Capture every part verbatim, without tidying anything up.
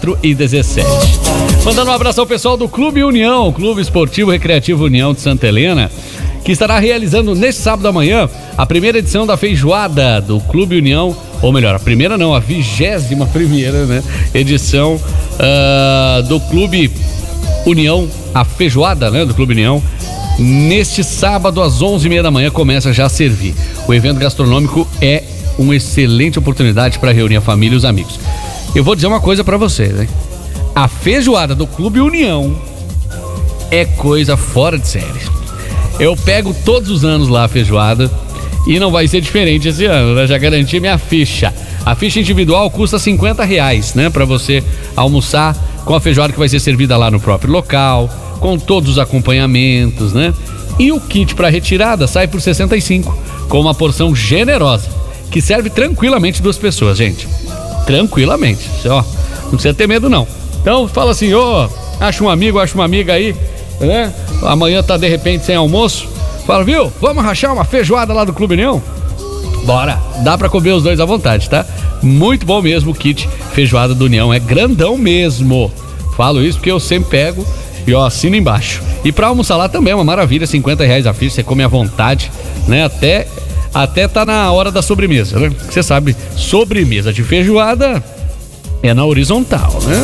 e dezessete. Mandando um abraço ao pessoal do Clube União, Clube Esportivo Recreativo União de Santa Helena, que estará realizando neste sábado amanhã a primeira edição da feijoada do Clube União, ou melhor, a primeira não, a vigésima primeira, né, edição uh, do Clube União, a feijoada, né, do Clube União. Neste sábado às onze e meia da manhã começa já a servir. O evento gastronômico é uma excelente oportunidade para reunir a família e os amigos. Eu vou dizer uma coisa pra vocês, né? A feijoada do Clube União é coisa fora de série. Eu pego todos os anos lá a feijoada e não vai ser diferente esse ano, né? Já garanti minha ficha. A ficha individual custa cinquenta reais, né? Pra você almoçar com a feijoada que vai ser servida lá no próprio local, com todos os acompanhamentos, né? E o kit pra retirada sai por sessenta e cinco, com uma porção generosa, que serve tranquilamente duas pessoas, gente. Tranquilamente, ó, não precisa ter medo não. Então fala assim, ô, oh, acha um amigo, acha uma amiga aí, né? Amanhã tá de repente sem almoço, fala, viu, vamos rachar uma feijoada lá do Clube União? Bora, dá pra comer os dois à vontade, tá? Muito bom mesmo o kit feijoada do União, é grandão mesmo. Falo isso porque eu sempre pego e ó, assino embaixo. E pra almoçar lá também é uma maravilha, cinquenta reais a ficha, você come à vontade, né? Até... Até tá na hora da sobremesa, né? Você sabe, sobremesa de feijoada é na horizontal, né?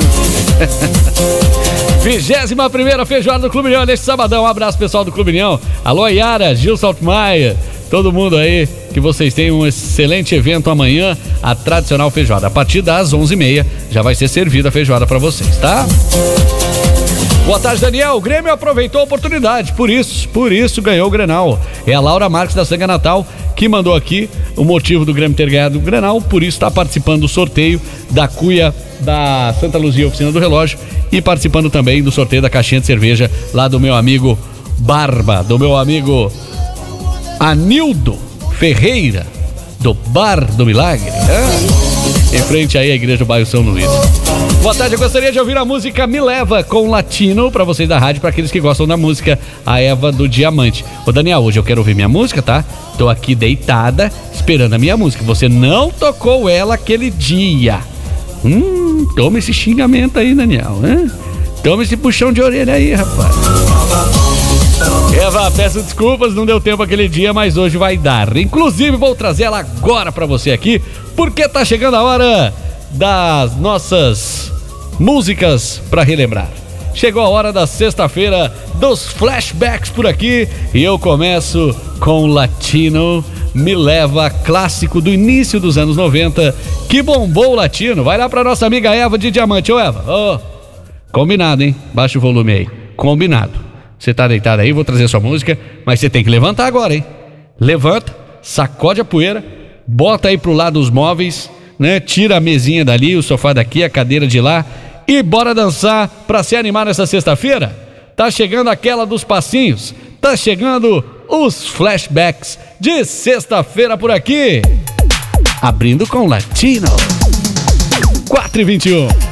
Vigésima primeira feijoada do Clube União neste sabadão. Um abraço pessoal do Clube União. Alô, Yara, Gil Saltmaia, todo mundo aí, que vocês tenham um excelente evento amanhã, a tradicional feijoada. A partir das onze e meia já vai ser servida a feijoada pra vocês, tá? Boa tarde, Daniel. O Grêmio aproveitou a oportunidade, por isso, por isso ganhou o Grenal. É a Laura Marques da Sanga Natal que mandou aqui o motivo do Grêmio ter ganhado o Grenal, por isso está participando do sorteio da cuia da Santa Luzia Oficina do Relógio e participando também do sorteio da caixinha de cerveja lá do meu amigo Barba, do meu amigo Anildo Ferreira, do Bar do Milagre, né? Em frente aí à igreja do bairro São Luís. Boa tarde, eu gostaria de ouvir a música Me Leva com Latino pra vocês da rádio, pra aqueles que gostam da música, a Eva do Diamante. Ô Daniel, hoje eu quero ouvir minha música, tá? Tô aqui deitada, esperando a minha música. Você não tocou ela aquele dia. Hum, toma esse xingamento aí, Daniel, né? Toma esse puxão de orelha aí, rapaz. Eva, peço desculpas, não deu tempo aquele dia, mas hoje vai dar. Inclusive, vou trazer ela agora pra você aqui, porque tá chegando a hora das nossas músicas pra relembrar. Chegou a hora da sexta-feira dos flashbacks por aqui e eu começo com Latino, Me Leva, clássico do início dos anos noventa, que bombou o Latino. Vai lá pra nossa amiga Eva de Diamante. Ô Eva, oh, combinado, hein? Baixa o volume aí, combinado. Você tá deitado aí, vou trazer sua música, mas você tem que levantar agora, hein? Levanta, sacode a poeira, bota aí pro lado os móveis, né? Tira a mesinha dali, o sofá daqui, a cadeira de lá e bora dançar pra se animar nessa sexta-feira. Tá chegando aquela dos passinhos, tá chegando os flashbacks de sexta-feira por aqui. Abrindo com Latino. quatro e vinte e um.